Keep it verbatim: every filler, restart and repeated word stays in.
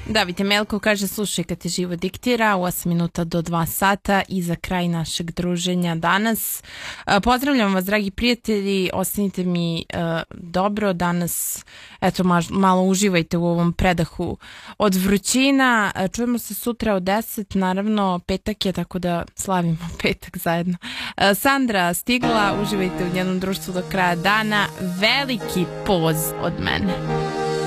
David Melko kaže, slušaj kad te život diktira, u osam minuta do dva sata i za kraj našeg druženja danas. Pozdravljam vas, dragi prijatelji, ostanite mi uh, dobro danas, eto ma, malo uživajte u ovom predahu od vrućina. Čujemo se sutra od deset, naravno petak je, tako da slavimo petak zajedno. Uh, Sandra stigla, uživajte u njenom društvu do kraja dana, veliki poz od mene.